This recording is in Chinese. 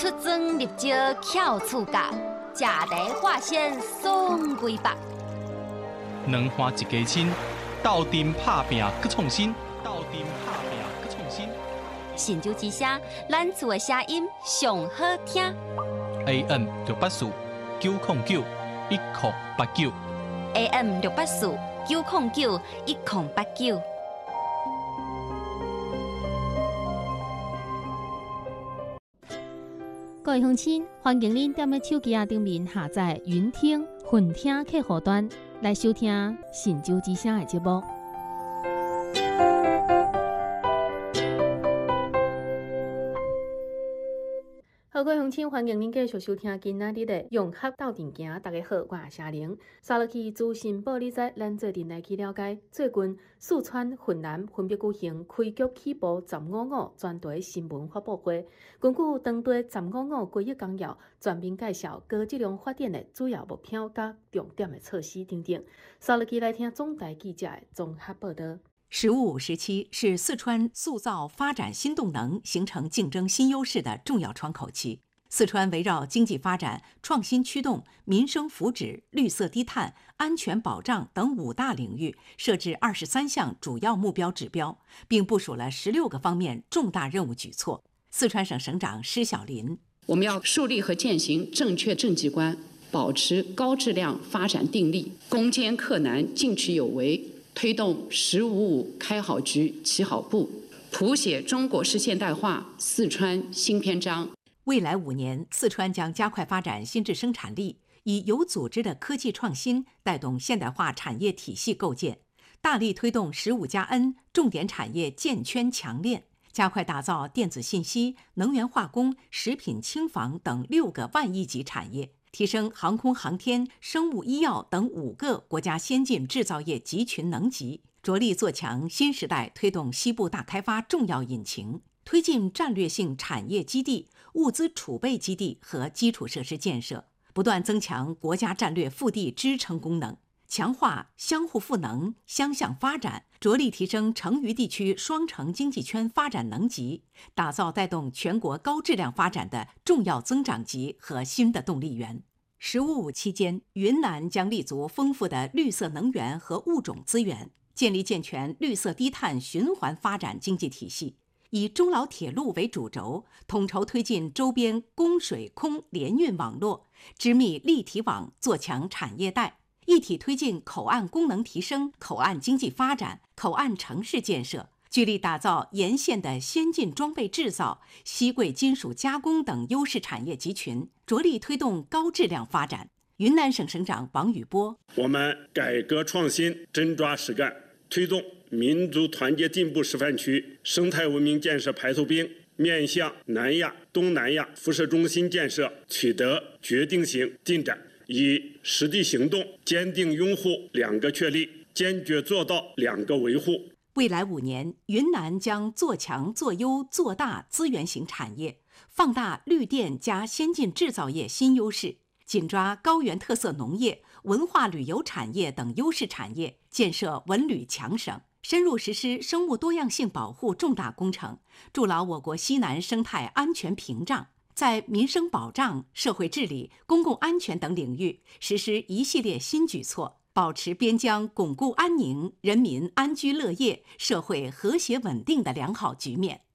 出征入招巧处甲，食茶化鲜爽规百。 两花一家亲，斗阵拍拼搁创新，斗阵拍拼搁创新。 神州之声，咱厝的声音上好听。 AM 684 909 1089 AM 684 909 1089。 各位乡亲，欢迎您踮咧手机顶面下载云听、混听客户端来收听神州之声的节目。好，各位乡亲，欢迎您继续收听今仔日的融合斗阵行。大家好，我是夏玲。沙落去资讯报你知，咱做阵来去了解。最近四川、云南分别举行开局起步15.5专题新闻发布会，根据当地15.5规划纲要，全面介绍高质量发展的主要目标甲重点的措施等等。沙落去来听总台记者的综合报道。 “15+5”时期是四川塑造发展新动能、形成竞争新优势的重要窗口期。四川围绕经济发展、创新驱动、民生福祉、绿色低碳、安全保障等5大领域，设置23项主要目标指标，并部署了16个方面重大任务举措。四川省省长施小林： 我们要树立和践行正确政绩观，保持高质量发展定力，攻坚克难，进取有为，推动“15+5”开好局、起好步，谱写中国式现代化四川新篇章。 未来5年，四川将加快发展新质生产力，以有组织的科技创新带动现代化产业体系构建，大力推动15+N 重点产业建圈强链，加快打造电子信息、能源化工、食品轻纺等6个万亿级产业，提升航空航天、生物医药等5个国家先进制造业集群能级，着力做强新时代推动西部大开发重要引擎，推进战略性产业基地、物资储备基地和基础设施建设，不断增强国家战略腹地支撑功能，强化相互赋能、相向发展，着力提升成渝地区双城经济圈发展能级，打造带动全国高质量发展的重要增长极和新的动力源。“15+5”期间，云南将立足丰富的绿色能源和物种资源，建立健全绿色低碳循环发展经济体系，以中老铁路为主轴，统筹推进周边供水空联运网络，织密立体网，做强产业带，一体推进口岸功能提升、口岸经济发展、口岸城市建设，聚力打造沿线的先进装备制造、稀贵金属加工等优势产业集群，着力推动高质量发展。云南省省长王宇波： 我们改革创新真抓实干，推动民族团结进步示范区生态文明建设排头兵，面向南亚、东南亚辐射中心建设取得决定性进展，以实际行动坚定拥护2个确立，坚决做到2个维护。 未来5年，云南将做强、做优、做大资源型产业，放大绿电加先进制造业新优势，紧抓高原特色农业、文化旅游产业等优势产业，建设文旅强省，深入实施生物多样性保护重大工程，筑牢我国西南生态安全屏障，在民生保障、社会治理、公共安全等领域实施一系列新举措，保持边疆巩固安宁、人民安居乐业、社会和谐稳定的良好局面。